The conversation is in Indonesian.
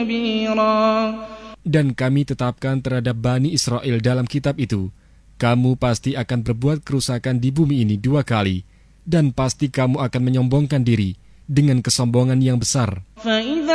Dan kami tetapkan terhadap Bani Israel dalam kitab itu, kamu pasti akan berbuat kerusakan di bumi ini 2 kali, dan pasti kamu akan menyombongkan diri dengan kesombongan yang besar.